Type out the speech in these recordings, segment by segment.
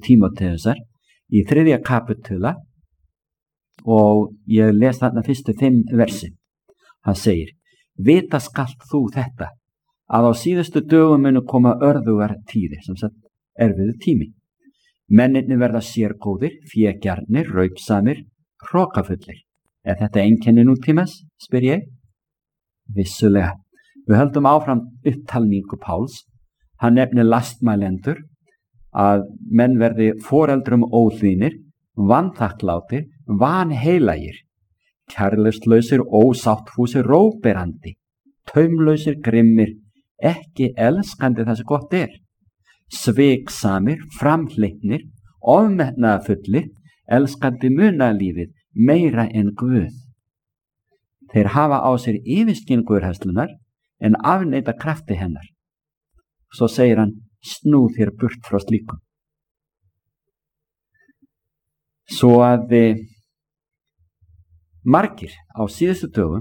Tímóteusar í 3. kapitula og ég les þarna fyrstu 5 versi. Hann segir: Vita skalt þú þetta, að á síðustu dögum munu koma örðugar tíðir, sem sagt erfiður tími. Mennirnir verða sérgóðir, fégjarnir, raupsamir, hrokafullir. Er þetta einkenni nútímas, spyr ég? Vissulega. Við höldum áfram upptalningu Páls. Hann nefnir lastmælendur, að menn verði foreldrum óhlýðnir, vanþakklátir, vanheilagir, kærleystlausir, ósáttfúsir, róberandi, taumlausir, grimmir, ekki elskandi það sem gott er, sviksamir, framhleypnir, ofmetnaðarfullir, elskandi munalífið meira en Guð. Þeir hafa á sér yfirskyn guðhræðslunnar en afneita krafti hennar. Svo segir hann: snú þér burt frá slíkum. Svo að margir á síðustu dögum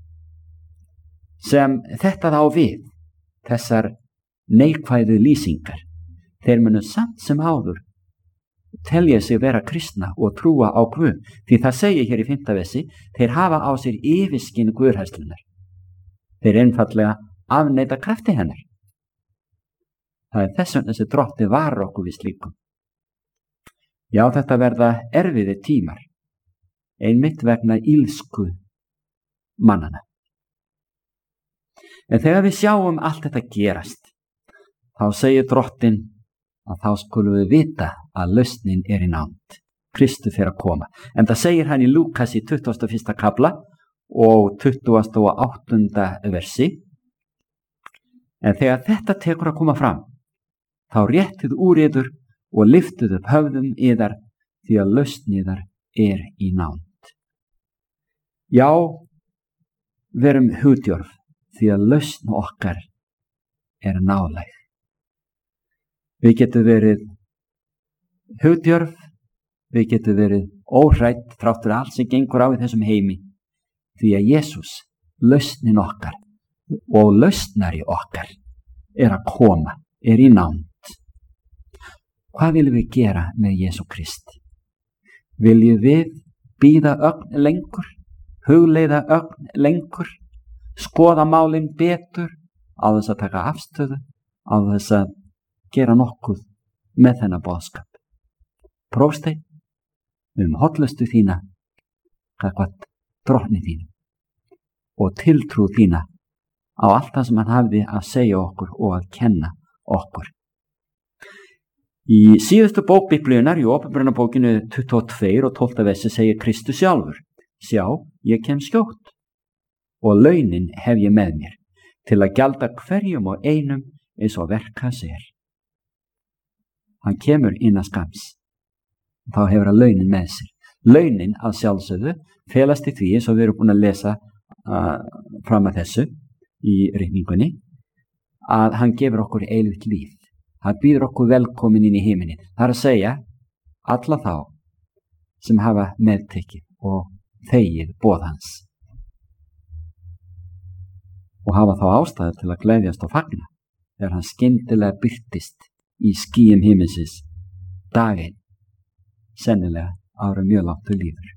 sem þetta á við, þessar neikvæðu lýsingar, þeir munu samt sem áður telja sig vera kristna og trúa á Guð, því það segir hér í 5. versi: þeir hafa á sér yfirskyn guðhræðslunnar. Þeir einfaldlega afneita krafti hennar. Það er þess vegna sem Drottinn varar okkur við slíkum. Já, þetta verða erfiðir tímar, einmitt vegna illsku mannana. En þegar við sjáum allt þetta gerast, þá segir Drottinn að þá skulum við vita að lausnin er í nánd. Kristur fer að koma. En það segir hann í Lúkas í 21. kapla og 28. versi. En þegar þetta tekur að koma fram, þá réttið úr yður og lyftið upp höfðum yðar, því að lausn yðar er í nánd. Já, verum hugdjörf, því að lausn okkar er nálæg. Við getum verið hugdjörf, við getum verið óhrædd þráttur allt sem gengur á í þessum heimi, því að Jesús, lausnin okkar og lausnari okkar, er að koma, er í nánd. Hvað viljum við gera með Jesú Krist? Viljum við bíða ögn lengur, hugleiða ögn lengur, skoða málin betur, á þess að taka afstöðu, á þess að gera nokkuð með þennan boðskap? Prófsteinn, hollustu þína gagnvart Drottni þínum og tiltrú þína á allt það sem hann hafði að segja okkur og að kenna okkur. Í síðustu bók Biblíunnar, í Åpenbarunarbókinu 22 og 12. versi, segir Kristus sjálfur: sjá, ég kem skjótt og launin hef ég með mér til að gjalda hverjum og einum eins og verk hans er. Hann kemur innan skams. Þá hefur hann launin með sér. Launin að sjálfsögðu felast í því, eins og við erum búin að lesa fram að þessu í ritningunni, að hann gefur okkur eilíft líf. Hann býður okkur velkomin inn í himinin. Það er að segja alla þá sem hafa meðtekið og þegið boð hans og hafa þá ástæðu til að gleðjast og fagna þegar hann skyndilega birtist í skýjum himinsins daginn, sennilega ára mjög langt líður.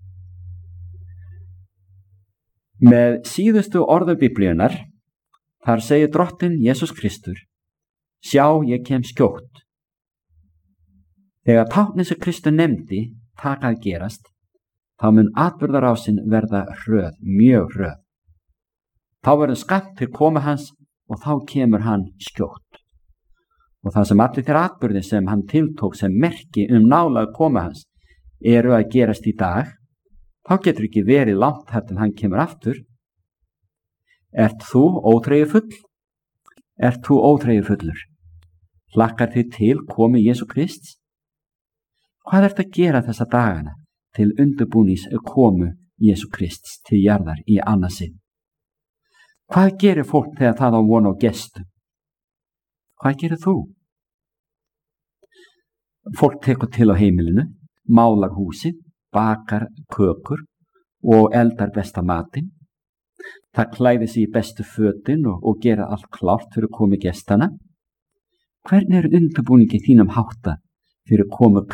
Með síðustu orðu Biblíunnar, þar segir Drottinn Jesús Kristur: sjá, ég kem skjótt. Þegar táknið sem Kristur nefndi taka að gerast, þá mun atburðarásin verða hröð, mjög hröð. Þá verður skammt til komu hans og þá kemur hann skjótt. Og það sem allir þeir atburðir sem hann tiltók sem merki nálæg komu hans eru að gerast í dag, þá getur ekki verið langt þar til hann kemur aftur. Ert þú óþreyjufull? Ert þú óþreyjufullur? Hlakkar þið til komu Jesú Krists? Hvað ert að gera þessa dagana til undirbúnings komu Jesú Krists til jarðar í annað sinn? Hvað gerir fólk þegar það á von á gestum? Hvað gerir þú? Fólk tekur til á heimilinu, málar húsið, bakar kökur og eldar besta matinn. Það klæðir sig í bestu fötin og gera allt klárt fyrir komu gestana. Hvernig er undirbúningi þínum háttað fyrir komu